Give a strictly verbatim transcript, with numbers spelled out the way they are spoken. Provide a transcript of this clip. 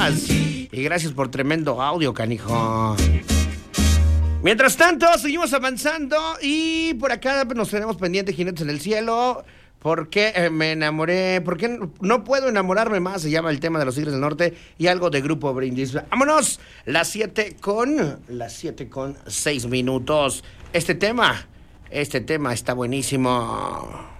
gracias. Y gracias por tremendo audio, canijo. Mientras tanto, seguimos avanzando y por acá nos tenemos pendiente Jinetes en el Cielo. ¿Por qué me enamoré? ¿Por qué no puedo enamorarme más? Se llama el tema de los Tigres del Norte y algo de Grupo Brindis. ¡Vámonos! Las siete con... Las siete con seis minutos. Este tema, este tema está buenísimo.